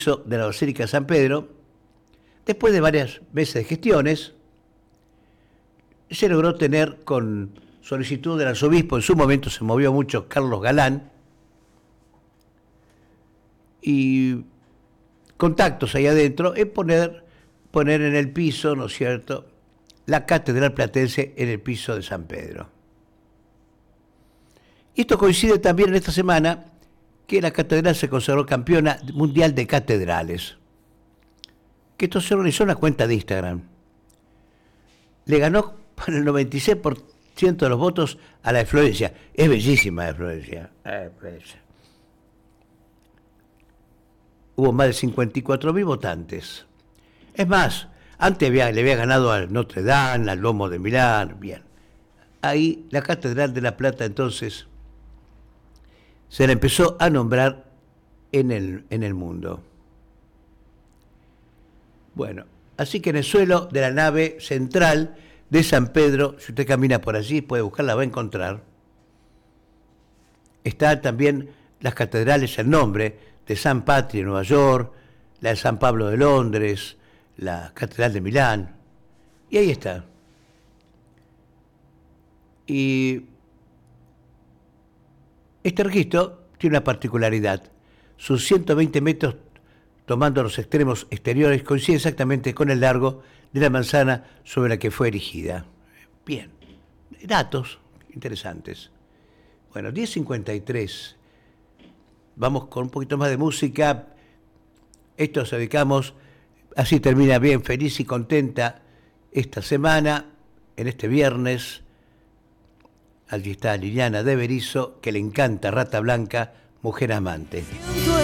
de la Basílica de San Pedro, después de varias meses de gestiones, se logró tener con solicitud del arzobispo, en su momento se movió mucho Carlos Galán, y contactos ahí adentro, en poner en el piso, ¿no es cierto?, la Catedral Platense en el piso de San Pedro. Y esto coincide también en esta semana que la catedral se consagró campeona mundial de catedrales. Que esto se organizó en una cuenta de Instagram. Le ganó por el 96% de los votos a la de Florencia. Es bellísima de Florencia. Hubo más de 54.000 votantes. Es más, antes le había ganado al Notre Dame, al Duomo de Milán, bien. Ahí la Catedral de La Plata entonces se la empezó a nombrar en el mundo. Bueno, así que en el suelo de la nave central de San Pedro, si usted camina por allí, puede buscarla, va a encontrar. Están también las catedrales, el nombre de San Patri en Nueva York, la de San Pablo de Londres, la Catedral de Milán, y ahí está. Y este registro tiene una particularidad. Sus 120 metros, tomando los extremos exteriores, coincide exactamente con el largo de la manzana sobre la que fue erigida. Bien, datos interesantes. Bueno, 10:53. Vamos con un poquito más de música. Esto se dedicamos, así termina bien, feliz y contenta esta semana, en este viernes. Allí está Liliana de Berizo, que le encanta Rata Blanca, Mujer Amante. Siento